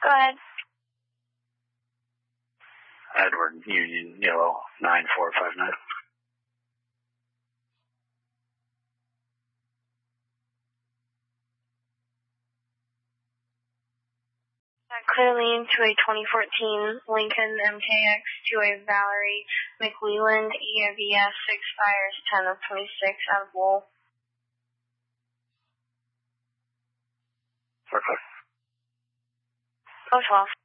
Go ahead. Edward, Union, Yellow, 9459. Clearly into a 2014 Lincoln MKX to a Valerie McLeland, EAVS 6 fires 10 of 26 out of Wool. 4 o'clock. 12.